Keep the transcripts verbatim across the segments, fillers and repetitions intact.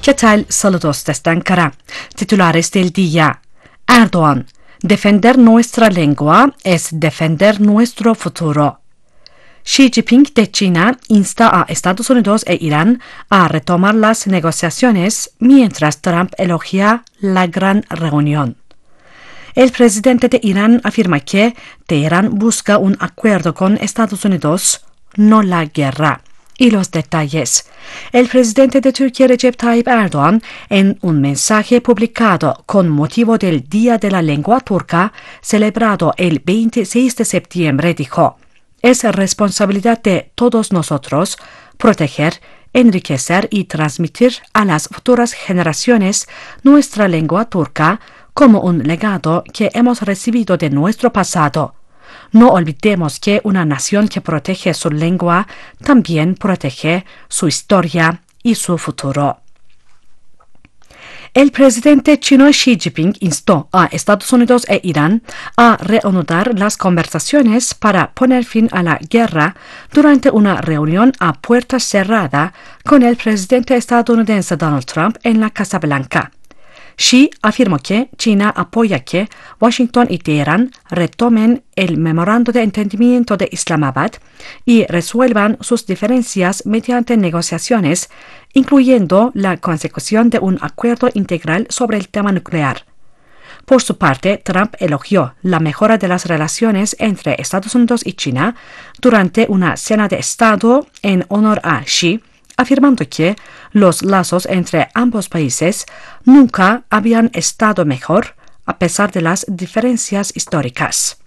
¿Qué tal? Saludos desde Ankara. Titulares del día. Erdoğan. Defender nuestra lengua es defender nuestro futuro. Xi Jinping de China insta a Estados Unidos e Irán a retomar las negociaciones mientras Trump elogia la gran reunión. El presidente de Irán afirma que Teherán busca un acuerdo con Estados Unidos, no la guerra. Y los detalles. El presidente de Turquía, Recep Tayyip Erdoğan, en un mensaje publicado con motivo del Día de la Lengua Turca, celebrado el veintiséis de septiembre, dijo: es responsabilidad de todos nosotros proteger, enriquecer y transmitir a las futuras generaciones nuestra lengua turca como un legado que hemos recibido de nuestro pasado. No olvidemos que una nación que protege su lengua también protege su historia y su futuro. El presidente chino Xi Jinping instó a Estados Unidos e Irán a reanudar las conversaciones para poner fin a la guerra durante una reunión a puerta cerrada con el presidente estadounidense Donald Trump en la Casa Blanca. Xi afirmó que China apoya que Washington y Teherán retomen el memorando de entendimiento de Islamabad y resuelvan sus diferencias mediante negociaciones, incluyendo la consecución de un acuerdo integral sobre el tema nuclear. Por su parte, Trump elogió la mejora de las relaciones entre Estados Unidos y China durante una cena de Estado en honor a Xi, afirmando que los lazos entre ambos países nunca habían estado mejor a pesar de las diferencias históricas.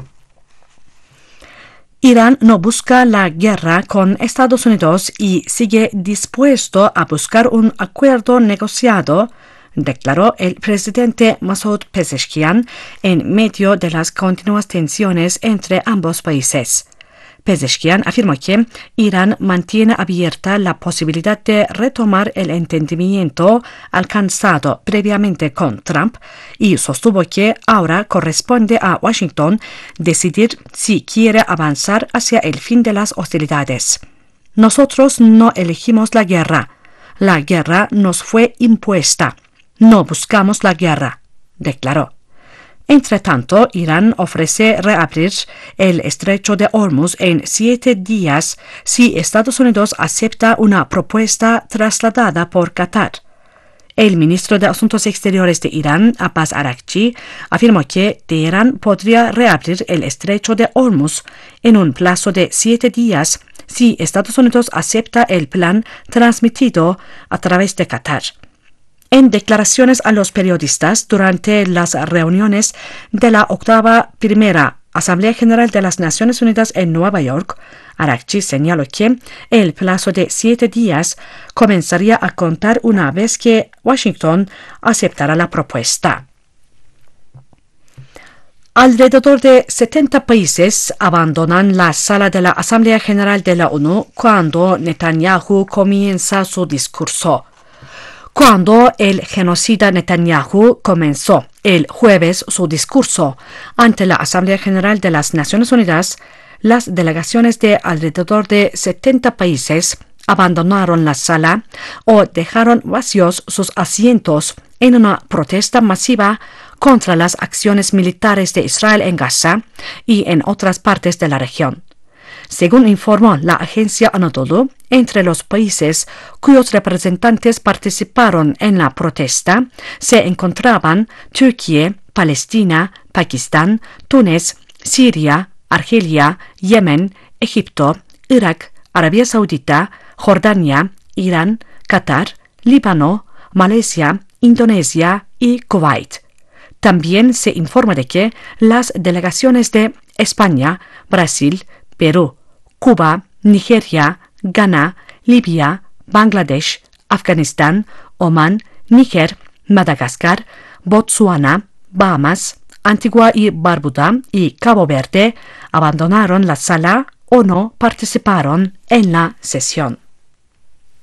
Irán no busca la guerra con Estados Unidos y sigue dispuesto a buscar un acuerdo negociado, declaró el presidente Masoud Pezeshkian en medio de las continuas tensiones entre ambos países. Pezeshkian afirmó que Irán mantiene abierta la posibilidad de retomar el entendimiento alcanzado previamente con Trump y sostuvo que ahora corresponde a Washington decidir si quiere avanzar hacia el fin de las hostilidades. Nosotros no elegimos la guerra. La guerra nos fue impuesta. No buscamos la guerra, declaró. Entre tanto, Irán ofrece reabrir el estrecho de Hormuz en siete días si Estados Unidos acepta una propuesta trasladada por Qatar. El ministro de Asuntos Exteriores de Irán, Abbas Araghchi, afirmó que Teherán podría reabrir el estrecho de Hormuz en un plazo de siete días si Estados Unidos acepta el plan transmitido a través de Qatar. En declaraciones a los periodistas durante las reuniones de la octava primera Asamblea General de las Naciones Unidas en Nueva York, Araghchi señaló que el plazo de siete días comenzaría a contar una vez que Washington aceptara la propuesta. Alrededor de setenta países abandonan la sala de la Asamblea General de la ONU cuando Netanyahu comienza su discurso. Cuando el genocida Netanyahu comenzó el jueves su discurso ante la Asamblea General de las Naciones Unidas, las delegaciones de alrededor de setenta países abandonaron la sala o dejaron vacíos sus asientos en una protesta masiva contra las acciones militares de Israel en Gaza y en otras partes de la región. Según informó la agencia Anadolu, entre los países cuyos representantes participaron en la protesta se encontraban Turquía, Palestina, Pakistán, Túnez, Siria, Argelia, Yemen, Egipto, Irak, Arabia Saudita, Jordania, Irán, Qatar, Líbano, Malasia, Indonesia y Kuwait. También se informa de que las delegaciones de España, Brasil, Perú, Cuba, Nigeria, Ghana, Libia, Bangladesh, Afganistán, Omán, Níger, Madagascar, Botsuana, Bahamas, Antigua y Barbuda y Cabo Verde abandonaron la sala o no participaron en la sesión.